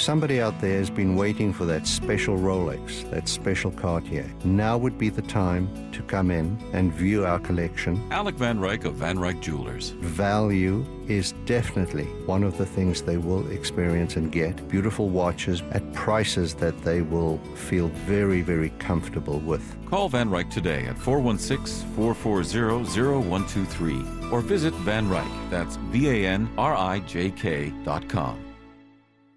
somebody out there has been waiting for that special Rolex, that special Cartier, now would be the time to come in and view our collection. Alec Van Ryk of Van Ryk Jewelers. Value is definitely one of the things they will experience and get. Beautiful watches at prices that they will feel very, very comfortable with. Call Van Ryk today at 416-440-0123 or visit Van Ryk, that's VANRIJK.com.